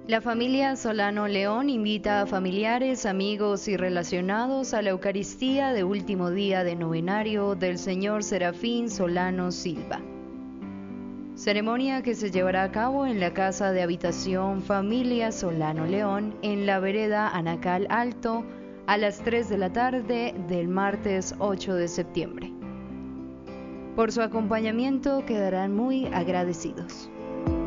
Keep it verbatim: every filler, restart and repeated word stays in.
La familia Solano León invita a familiares, amigos y relacionados a la Eucaristía de último día de novenario del Señor Serafín Solano Silva. Ceremonia que se llevará a cabo en la Casa de Habitación Familia Solano León, en la vereda Anacal Alto, a las tres de la tarde del martes ocho de septiembre. Por su acompañamiento quedarán muy agradecidos.